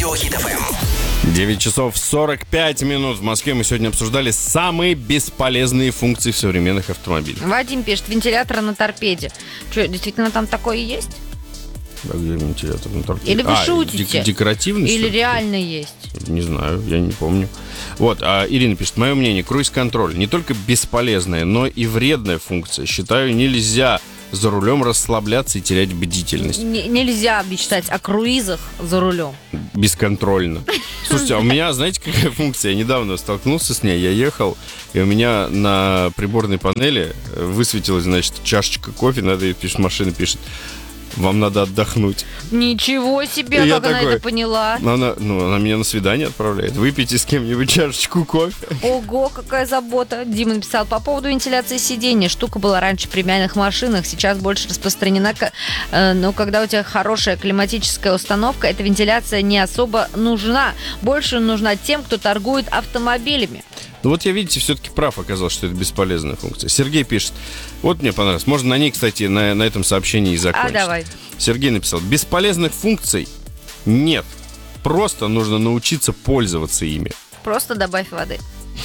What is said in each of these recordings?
Радио Хит ФМ. 9 часов 45 минут в Москве. Мы сегодня обсуждали самые бесполезные функции в современных автомобилях. Вадим пишет, вентилятор на торпеде. Что, действительно там такое есть? А где вентилятор на торпеде? Или вы шутите? Декоративный? Или реально есть? Не знаю, я не помню. Вот, Ирина пишет, мое мнение, круиз-контроль не только бесполезная, но и вредная функция. Считаю, нельзя за рулем расслабляться и терять бдительность. Нельзя мечтать о круизах за рулем. Бесконтрольно. Слушайте, а у меня, знаете, какая функция? Я недавно столкнулся с ней, я ехал, и у меня на приборной панели высветилась, значит, чашечка кофе, машина пишет, вам надо отдохнуть. Ничего себе, И как она такой, это поняла. Она меня на свидание отправляет. Выпейте с кем-нибудь чашечку кофе. Ого, какая забота. Дима написал, по поводу вентиляции сидений. Штука была раньше в премиальных машинах, сейчас больше распространена. Но когда у тебя хорошая климатическая установка, эта вентиляция не особо нужна. Больше нужна тем, кто торгует автомобилями. Ну вот я, видите, все-таки прав оказался, что это бесполезная функция. Сергей пишет, вот мне понравилось. Можно на ней, кстати, на этом сообщении и закончить. Давай. Сергей написал, бесполезных функций нет. Просто нужно научиться пользоваться ими. Просто добавь воды.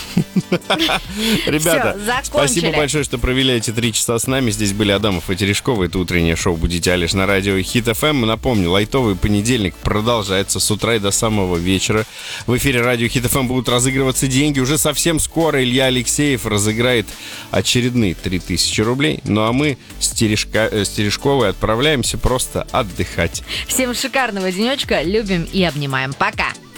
Ребята, Всё, спасибо большое, что провели эти 3 часа с нами. Здесь были Адамов и Терешкова. Это утреннее шоу «Будите Алиш» на радио Хит ФМ. Напомню, лайтовый понедельник продолжается с утра и до самого вечера. В эфире радио Хит ФМ будут разыгрываться деньги. Уже совсем скоро Илья Алексеев разыграет очередные 3000 рублей. Ну а мы с Терешковой отправляемся просто отдыхать. Всем шикарного денечка. Любим и обнимаем. Пока.